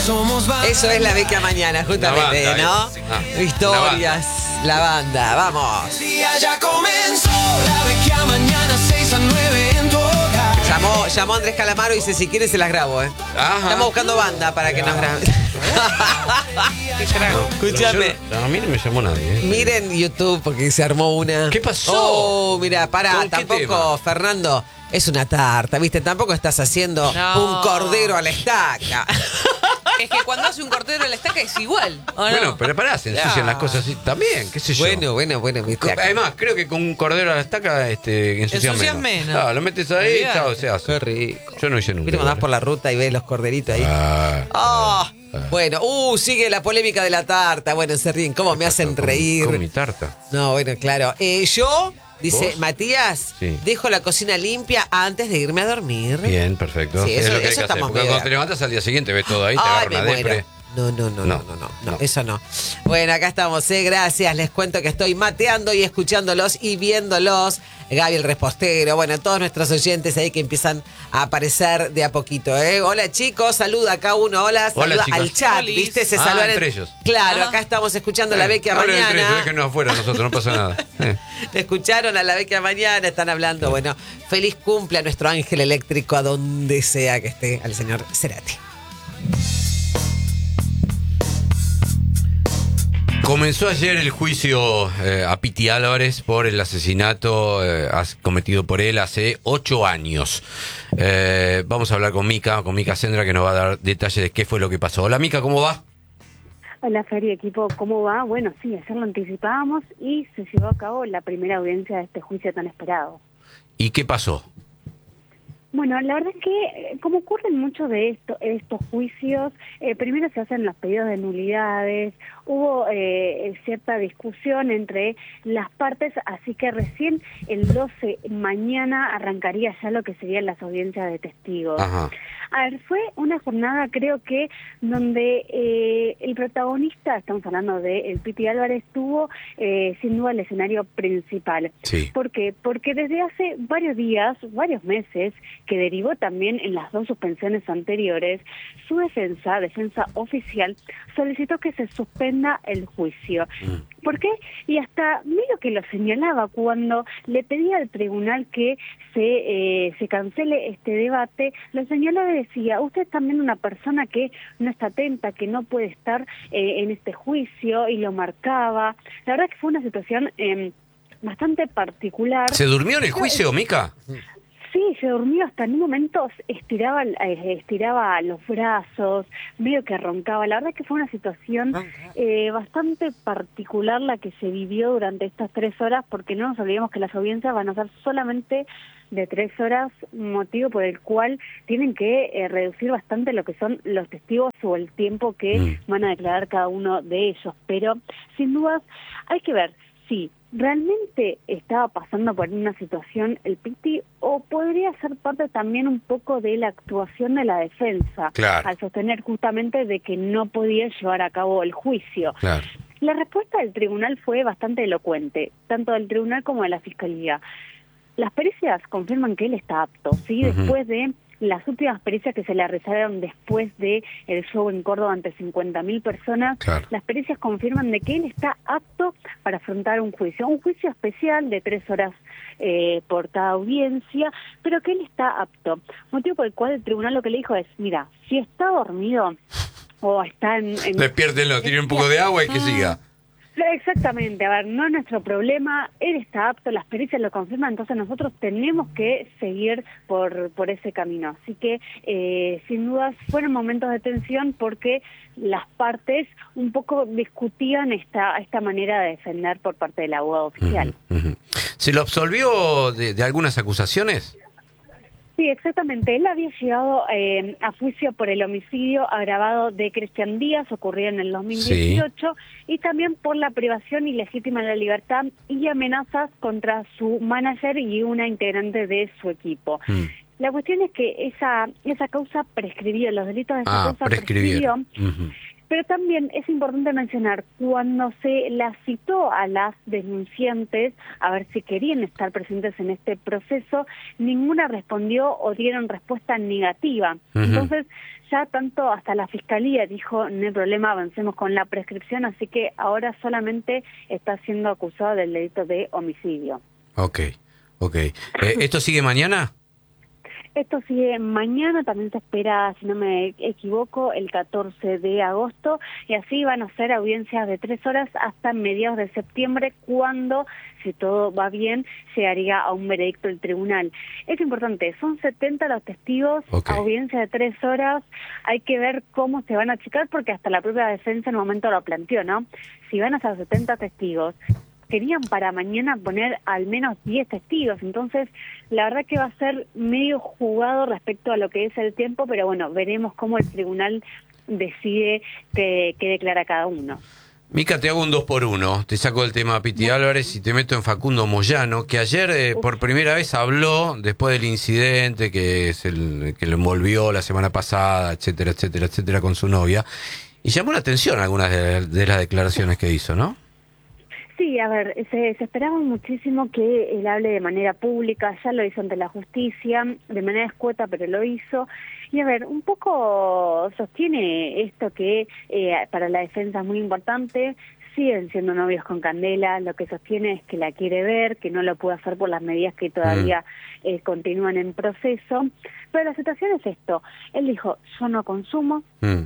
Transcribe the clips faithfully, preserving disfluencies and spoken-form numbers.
Eso es La Vecchia Mañana, justamente, banda, ¿no? es. Ah, Historias, la banda, vamos. Ya comenzó La Vecchia Mañana, seis a nueve en tu hogar. Llamó, llamó Andrés Calamaro y dice, si quieres se las grabo, ¿eh? Ajá. Estamos buscando banda para que nos graben. Escúchame. Yo- no, a mí no me llamó nadie. ¿eh? Miren YouTube porque se armó una. ¿Qué pasó? Oh, mira, pará, ¿Con qué tampoco, tema? Fernando, es una tarta, ¿viste? Tampoco estás haciendo No. un cordero a la estaca. Es que cuando hace un cordero en la estaca es igual. ¿o no? Bueno, pero pará, se ensucian Ya. las cosas así también, qué sé yo. Bueno, bueno, bueno, ¿viste? Además, creo que con un cordero a la estaca este, ensucias Ensucias menos. menos. Claro, lo metes ahí, Olvidate. chao, se hace. Qué rico. Yo no hice nunca. ¿Viste cuando vas igual, por la ruta y ves los corderitos ahí? Ah, Ah, bueno, uh, sigue la polémica de la tarta. Bueno, se ríen, ¿cómo me hacen con- reír? Con mi tarta. No, bueno, claro. Eh, yo, dice ¿Vos? Matías, Sí. dejo la cocina limpia antes de irme a dormir. Bien, perfecto. Sí, es eso- lo que hay eso que hacer. estamos Porque bien. cuando te levantas al día siguiente ves todo ahí, te Ay, agarra me una muero. depre. No, no, no, no, No, no, no, no. eso no. Bueno, acá estamos, ¿eh? Gracias. Les cuento que estoy mateando y escuchándolos y viéndolos. Gaby el repostero, bueno, todos nuestros oyentes ahí que empiezan a aparecer de a poquito, ¿eh? Hola chicos, saluda acá uno, hola, Hola, saluda chicos. al chat, Olis. ¿viste? Se Ah, saludan entre ellos. Claro, Ah. acá estamos escuchando La Vecchia Hablen entre ellos, Mañana. déjenos afuera nosotros, no pasa nada. Eh. Escucharon a La Vecchia Mañana, están hablando, bueno, feliz cumple a nuestro ángel eléctrico a donde sea que esté, al señor Cerati. Comenzó ayer el juicio eh, a Piti Álvarez por el asesinato eh, as- cometido por él hace ocho años. Eh, vamos a hablar con Mica, con Mica Sendra, que nos va a dar detalles de qué fue lo que pasó. Hola Mica, ¿cómo va? Hola, Fer y equipo, ¿cómo va? Bueno, sí, ayer lo anticipábamos y se llevó a cabo la primera audiencia de este juicio tan esperado. ¿Y qué pasó? Bueno, la verdad es que, eh, como ocurren muchos de esto, estos juicios, eh, primero se hacen los pedidos de nulidades, hubo eh, cierta discusión entre las partes, así que recién el doce, mañana, arrancaría ya lo que serían las audiencias de testigos. Ajá. A ver, fue una jornada creo que donde eh, el protagonista, estamos hablando de el Piti Álvarez, tuvo eh, sin duda el escenario principal. Sí. ¿Por qué? Porque desde hace varios días, varios meses, que derivó también en las dos suspensiones anteriores, su defensa, defensa oficial, solicitó que se suspenda el juicio. Mm. ¿Por qué? Y hasta medio que lo señalaba cuando le pedía al tribunal que se eh, se cancele este debate, lo señalaba y decía, usted es también una persona que no está atenta, que no puede estar eh, en este juicio, y lo marcaba. La verdad que fue una situación eh, bastante particular. ¿Se durmió en el juicio, Mica? Sí, se durmió, hasta en un momento estiraba eh, estiraba los brazos, medio que roncaba. La verdad que fue una situación eh, bastante particular la que se vivió durante estas tres horas, porque no nos olvidemos que las audiencias van a ser solamente de tres horas, motivo por el cual tienen que eh, reducir bastante lo que son los testigos o el tiempo que Mm. van a declarar cada uno de ellos. Pero, sin dudas, hay que ver si realmente estaba pasando por una situación el Piti, o podría ser parte también un poco de la actuación de la defensa, Claro. al sostener justamente de que no podía llevar a cabo el juicio. Claro. La respuesta del tribunal fue bastante elocuente, tanto del tribunal como de la fiscalía. Las pericias confirman que él está apto, ¿sí? Ujú. Después de las últimas pericias que se le realizaron después de el show en Córdoba ante cincuenta mil personas, Claro. las pericias confirman de que él está apto para afrontar un juicio, un juicio especial de tres horas eh, por cada audiencia, pero que él está apto. Motivo por el cual el tribunal lo que le dijo es, mira, si está dormido o está en... en Despiértenlo, tiren un poco de agua y que siga. Exactamente, a ver, no es nuestro problema, él está apto, las pericias lo confirman, entonces nosotros tenemos que seguir por por ese camino. Así que, eh, sin dudas, fueron momentos de tensión porque las partes un poco discutían esta esta manera de defender por parte del abogado oficial. Ujú, ujú. ¿Se lo absolvió de, de algunas acusaciones? Sí, exactamente. Él había llegado eh, a juicio por el homicidio agravado de Cristian Díaz, ocurrido en el dos mil dieciocho, sí. Y también por la privación ilegítima de la libertad y amenazas contra su manager y una integrante de su equipo. Mm. La cuestión es que esa esa causa prescribió, los delitos de esa Ah, causa prescribieron. prescribió. Ujú. Pero también es importante mencionar, cuando se las citó a las denunciantes a ver si querían estar presentes en este proceso, ninguna respondió o dieron respuesta negativa. Uh-huh. Entonces, ya tanto hasta la Fiscalía dijo, no hay problema, avancemos con la prescripción, así que ahora solamente está siendo acusado del delito de homicidio. Ok, ok. Eh, ¿Esto sigue mañana? Esto sigue mañana, también se espera, si no me equivoco, el catorce de agosto, y así van a ser audiencias de tres horas hasta mediados de septiembre, cuando, si todo va bien, llegaría a un veredicto del tribunal. Es importante, son setenta los testigos, okay. Audiencia de tres horas, hay que ver cómo se van a achicar, porque hasta la propia defensa en un momento lo planteó, ¿no? Si van a ser setenta testigos, querían para mañana poner al menos diez testigos, entonces la verdad que va a ser medio jugado respecto a lo que es el tiempo, pero bueno, veremos cómo el tribunal decide que, que declara cada uno. Mica, te hago un dos por uno, te saco el tema Piti Álvarez y te meto en Facundo Moyano, que ayer eh, por primera vez habló después del incidente que, es el, que lo envolvió la semana pasada, etcétera, etcétera, etcétera, con su novia, y llamó la atención algunas de, de las declaraciones que hizo, ¿no? Sí, a ver, se, se esperaba muchísimo que él hable de manera pública, ya lo hizo ante la justicia, de manera escueta, pero lo hizo. Y a ver, un poco sostiene esto que eh, para la defensa es muy importante, siguen siendo novios con Candela, lo que sostiene es que la quiere ver, que no lo puede hacer por las medidas que todavía mm. eh, continúan en proceso. Pero la situación es esto, él dijo, yo no consumo, mm.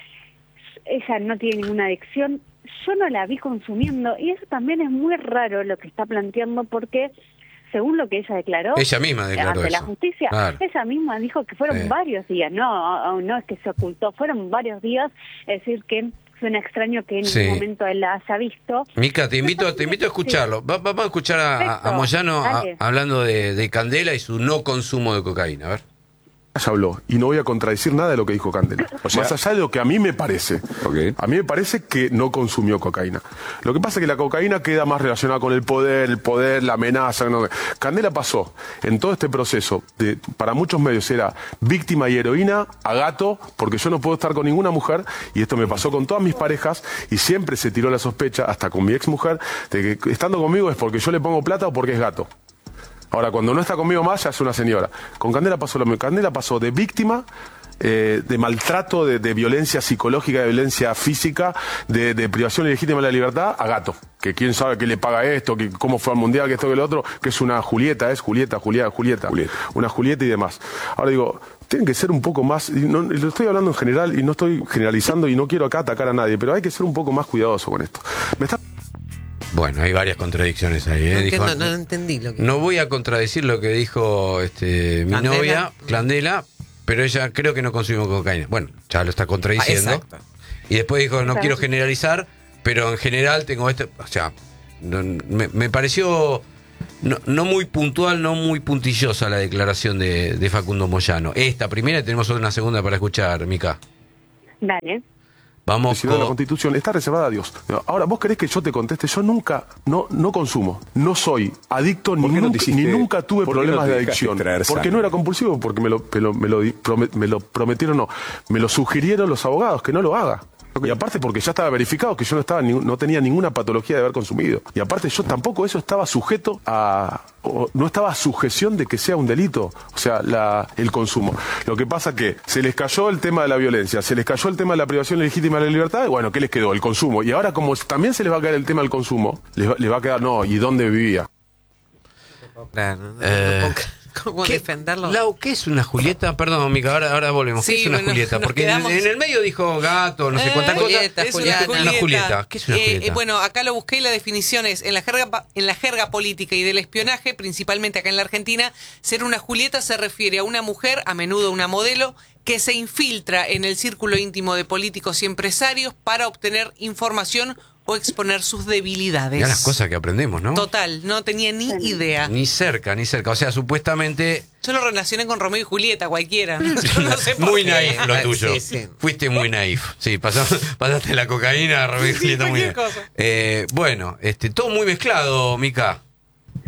ella no tiene ninguna adicción, yo no la vi consumiendo, y eso también es muy raro lo que está planteando, porque según lo que ella declaró, ella misma declaró ante eso. La justicia, claro. Ella misma dijo que fueron sí. varios días, no, no es que se ocultó, fueron varios días, es decir que suena extraño que en sí. ningún momento él la haya visto. Mica, te invito, te invito a escucharlo. Sí. Va, vamos a escuchar a, a Moyano a, hablando de, de Candela y su no consumo de cocaína, a ver. Ya habló, y no voy a contradecir nada de lo que dijo Candela. O sea, más allá de lo que a mí me parece. Okay. A mí me parece que no consumió cocaína. Lo que pasa es que la cocaína queda más relacionada con el poder, el poder, la amenaza. No. Candela pasó en todo este proceso, de, para muchos medios era víctima y heroína a gato, porque yo no puedo estar con ninguna mujer, y esto me pasó con todas mis parejas, y siempre se tiró la sospecha, hasta con mi ex mujer, de que estando conmigo es porque yo le pongo plata o porque es gato. Ahora, cuando no está conmigo más, ya es una señora. Con Candela pasó lo mismo. Candela pasó de víctima, eh, de maltrato, de, de violencia psicológica, de violencia física, de, de privación ilegítima de la libertad, a gato. Que quién sabe qué le paga esto, que cómo fue al mundial, que esto, que lo otro, que es una Julieta, es Julieta, Julieta, Julieta. Julieta. Una Julieta y demás. Ahora digo, tienen que ser un poco más, y no, lo estoy hablando en general y no estoy generalizando y no quiero acá atacar a nadie, pero hay que ser un poco más cuidadoso con esto. Me está... Bueno, hay varias contradicciones ahí. ¿eh? No, dijo, no, no entendí lo que... No voy a contradecir lo que dijo este, mi Candela. novia, Candela, pero ella creo que no consumió cocaína. Bueno, ya lo está contradiciendo. Ah, exacto. Y después dijo, no exacto. quiero generalizar, pero en general tengo esto... O sea, no, me, me pareció no, no muy puntual, no muy puntillosa la declaración de, de Facundo Moyano. Esta primera y tenemos una segunda para escuchar, Mica. Dale. Vamos con... La Constitución está reservada a Dios. Ahora, ¿vos querés que yo te conteste? Yo nunca, no, no consumo, no soy adicto, ni, no nunca, hiciste, ni nunca tuve problemas no de adicción. Porque no era compulsivo, porque me lo, me lo, me lo, me lo prometieron, no, me lo sugirieron los abogados, que no lo haga. Okay. Y aparte porque ya estaba verificado que yo no estaba no tenía ninguna patología de haber consumido. Y aparte yo tampoco eso estaba sujeto a... no estaba a sujeción de que sea un delito, o sea, la, el consumo. Lo que pasa que se les cayó el tema de la violencia, se les cayó el tema de la privación legítima de la libertad, y bueno, ¿qué les quedó? El consumo. Y ahora como también se les va a caer el tema del consumo, les va, les va a quedar, no, ¿y dónde vivía? Claro, no, eh, no, ¿cómo ¿qué, defenderlo? Lau, ¿qué es una Julieta? Perdón, Mica, ahora, ahora volvemos. ¿Qué sí, es una bueno, Julieta? Porque en, en el medio dijo gato, no sé eh, cuántas Julieta, cosas. Julieta, Julieta. Una Julieta. ¿Qué es una eh, Julieta? Eh, bueno, acá lo busqué y la definición es, en la jerga en la jerga política y del espionaje, principalmente acá en la Argentina, ser una Julieta se refiere a una mujer, a menudo una modelo, que se infiltra en el círculo íntimo de políticos y empresarios para obtener información o exponer sus debilidades. Mirá las cosas que aprendemos, ¿no? Total, no tenía ni idea. Ni cerca, ni cerca. O sea, supuestamente... Yo lo relacioné con Romeo y Julieta, cualquiera. Yo no sé por muy qué. naif lo tuyo. Sí, sí. Fuiste muy naif. Sí, pasó, pasaste la cocaína, Romeo y Sí, Julieta muy cualquier naif. cosa. Eh, bueno, este, todo muy mezclado, Mica. Sí,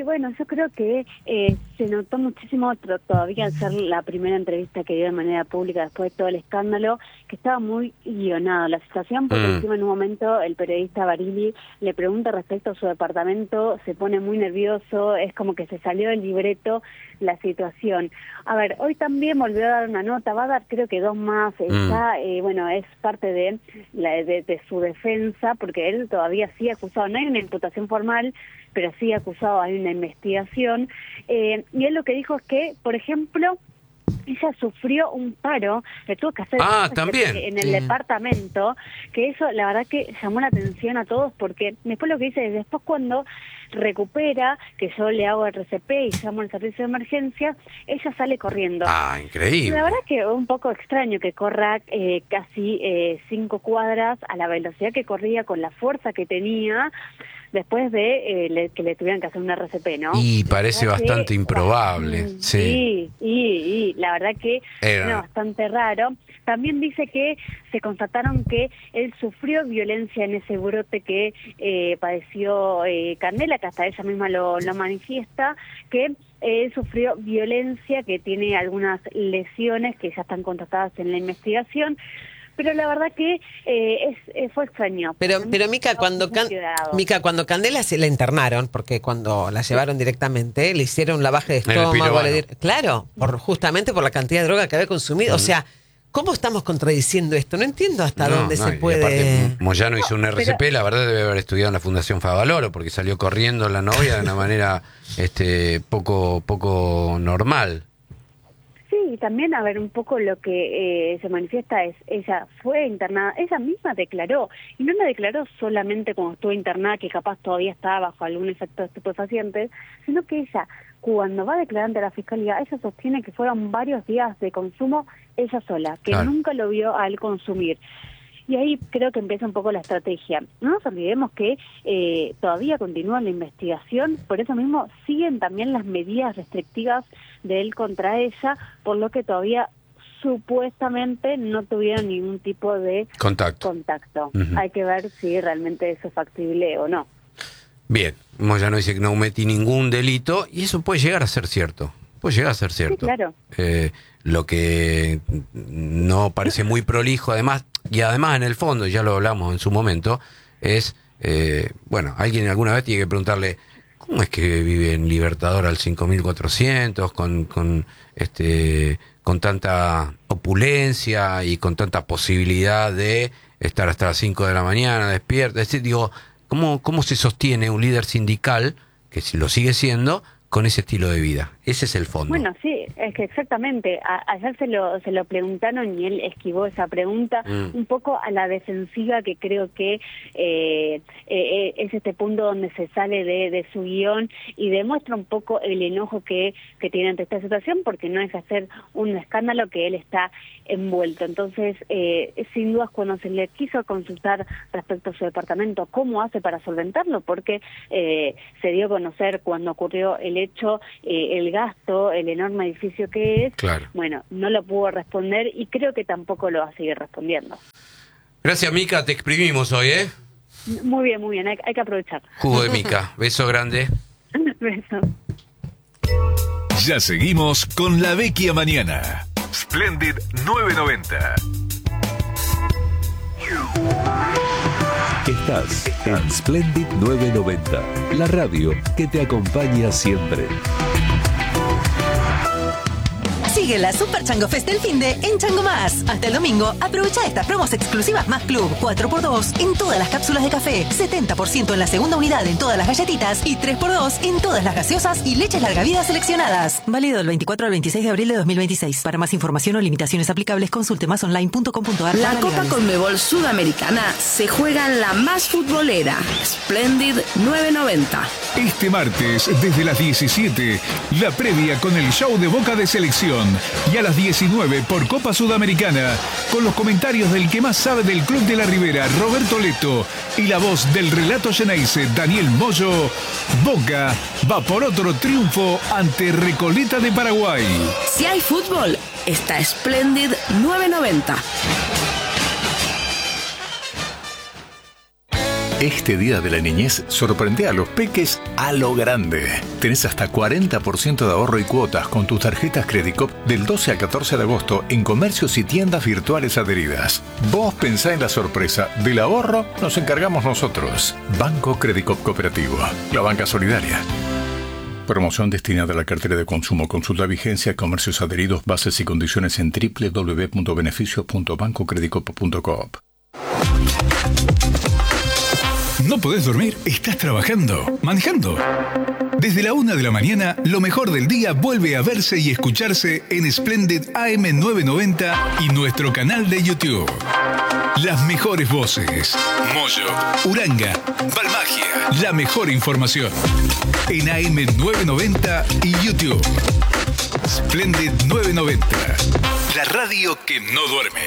Sí, bueno, yo creo que eh, se notó muchísimo otro, todavía al ser la primera entrevista que dio de manera pública después de todo el escándalo, que estaba muy guionado la situación, porque Mm. encima en un momento el periodista Barili le pregunta respecto a su departamento, se pone muy nervioso, es como que se salió del libreto la situación. A ver, hoy también volvió a dar una nota, va a dar creo que dos más, está, eh, bueno, es parte de, la, de, de su defensa, porque él todavía sigue acusado, no hay una imputación formal, pero sí acusado, hay una investigación, eh, y él lo que dijo es que, por ejemplo, ella sufrió un paro, le tuvo que hacer Ah, también. en el departamento, que eso la verdad que llamó la atención a todos, porque después lo que dice es, después cuando recupera, que yo le hago R C P y llamo al servicio de emergencia, ella sale corriendo. Ah, increíble. La verdad que un poco extraño que corra eh, casi eh, cinco cuadras a la velocidad que corría, con la fuerza que tenía, después de eh, le, que le tuvieran que hacer un R C P, ¿no? Y parece La verdad bastante que, improbable, mm, sí. Sí, y, y la verdad que Era. no, bastante raro. También dice que se constataron que él sufrió violencia en ese brote que eh, padeció eh, Candela, que hasta ella misma lo, lo manifiesta, que él sufrió violencia, que tiene algunas lesiones que ya están constatadas en la investigación. Pero la verdad que eh, es, eh, fue extraño. Pero, pero Mica, cuando Can- Mica, cuando Candela se la internaron, porque cuando la llevaron directamente, le hicieron un lavaje de En el estómago, pirobano. le dieron- claro, por, justamente por la cantidad de droga que había consumido. O sea, ¿cómo estamos contradiciendo esto? No entiendo hasta No, dónde no, se y puede. aparte, Moyano hizo un R C P, pero- la verdad debe haber estudiado en la Fundación Favaloro, porque salió corriendo la novia de una manera este poco poco normal. Sí, y también, a ver, un poco lo que eh, se manifiesta es, ella fue internada, ella misma declaró, y no la declaró solamente cuando estuvo internada, que capaz todavía estaba bajo algún efecto de estupefacientes, sino que ella, cuando va a declarar ante la Fiscalía, ella sostiene que fueron varios días de consumo ella sola, que Claro. nunca lo vio a él consumir. Y ahí creo que empieza un poco la estrategia. No nos olvidemos que eh, todavía continúa la investigación, por eso mismo siguen también las medidas restrictivas de él contra ella, por lo que todavía supuestamente no tuvieron ningún tipo de Contacto. contacto. Ujú. Hay que ver si realmente eso es factible o no. Bien, Moyano dice que no cometí ningún delito, y eso puede llegar a ser cierto. Puede llegar a ser cierto. claro. Eh, lo que no parece muy prolijo, además, y además en el fondo, ya lo hablamos en su momento, es, eh, bueno, alguien alguna vez tiene que preguntarle, ¿cómo es que vive en Libertador al cinco mil cuatrocientos con, con, este, con tanta opulencia y con tanta posibilidad de estar hasta las cinco de la mañana despierto? Es decir, digo, ¿cómo, cómo se sostiene un líder sindical, que si lo sigue siendo, con ese estilo de vida? Ese es el fondo. Bueno, sí, es que exactamente. A- ayer se lo, se lo preguntaron y él esquivó esa pregunta, Mm. un poco a la defensiva, que creo que eh, eh, es este punto donde se sale de, de su guión y demuestra un poco el enojo que, que tiene ante esta situación, porque no es hacer un escándalo que él está envuelto. Entonces, eh, sin dudas, cuando se le quiso consultar respecto a su departamento, ¿cómo hace para solventarlo? Porque eh, se dio a conocer cuando ocurrió el hecho, eh, el gasto, el enorme edificio que es. Claro. Bueno, no lo pudo responder y creo que tampoco lo va a seguir respondiendo. Gracias, Mica, te exprimimos hoy, ¿eh? Muy bien, muy bien, hay, hay que aprovechar. Jugo de Mica. Beso grande. Besos. Ya seguimos con La Vecchia Mañana. Splendid novecientos noventa. Estás en Splendid novecientos noventa, la radio que te acompaña siempre. Sigue la Super Chango Fest del finde en Chango Más. Hasta el domingo, aprovecha estas promos exclusivas Más Club, cuatro por dos en todas las cápsulas de café, setenta por ciento en la segunda unidad en todas las galletitas y tres por dos en todas las gaseosas y leches larga vida seleccionadas. Válido del veinticuatro al veintiséis de abril de dos mil veintiséis. Para más información o limitaciones aplicables, consulte más online punto com punto a r. La Copa Conmebol Sudamericana se juega en la más futbolera, Splendid novecientos noventa. Este martes, desde las diecisiete, la previa con el show de Boca de Selección. Y a las diecinueve por Copa Sudamericana, con los comentarios del que más sabe del Club de la Ribera, Roberto Leto, y la voz del relato Geneise, Daniel Moyo, Boca va por otro triunfo ante Recoleta de Paraguay. Si hay fútbol, está Splendid novecientos noventa. Este día de la niñez sorprende a los peques a lo grande. Tenés hasta cuarenta por ciento de ahorro y cuotas con tus tarjetas Credicop del doce al catorce de agosto en comercios y tiendas virtuales adheridas. Vos pensá en la sorpresa. Del ahorro nos encargamos nosotros. Banco Credicop Cooperativo. La banca solidaria. Promoción destinada a la cartera de consumo. Consulta vigencia, comercios adheridos, bases y condiciones en doble u doble u doble u punto beneficios punto banco credicop punto coop. ¿No podés dormir? ¿Estás trabajando? ¿Manejando? Desde la una de la mañana, lo mejor del día vuelve a verse y escucharse en Splendid A M novecientos noventa y nuestro canal de YouTube. Las mejores voces. Moyo, Uranga, Balmagia. La mejor información. En A M novecientos noventa y YouTube. Splendid novecientos noventa. La radio que no duerme.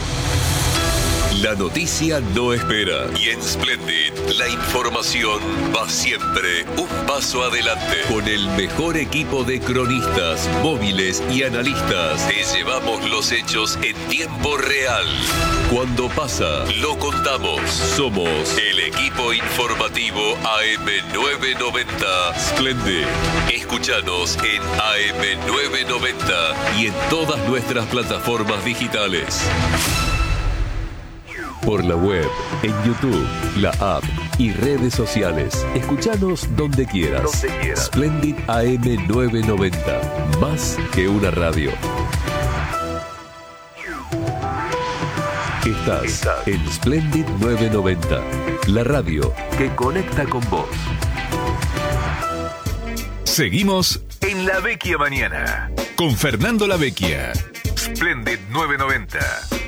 La noticia no espera y en Splendid la información va siempre un paso adelante. Con el mejor equipo de cronistas, móviles y analistas te llevamos los hechos en tiempo real. Cuando pasa, lo contamos. Somos el equipo informativo A M novecientos noventa Splendid. Escúchanos en A M novecientos noventa y en todas nuestras plataformas digitales. Por la web, en YouTube, la app y redes sociales. Escuchanos donde quieras. Donde quieras. Splendid A M novecientos noventa. Más que una radio. Estás, Estás en Splendid novecientos noventa. La radio que conecta con vos. Seguimos en La Vecchia Mañana. Con Fernando La Vecchia. Splendid novecientos noventa.